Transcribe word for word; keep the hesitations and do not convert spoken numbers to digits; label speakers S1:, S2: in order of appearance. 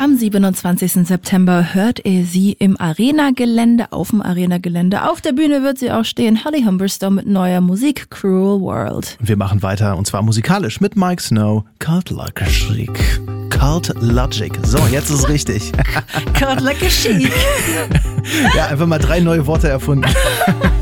S1: Am siebenundzwanzigsten September hört ihr sie im Arena-Gelände, auf dem Arena-Gelände. Auf der Bühne wird sie auch stehen, Holly Humberstone mit neuer Musik, Cruel World.
S2: Wir machen weiter und zwar musikalisch mit Mike Snow, Cult Like a Chic. Cult Logic. So, jetzt ist es richtig.
S1: Cult Like a Chic.
S2: Ja, einfach mal drei neue Worte erfunden.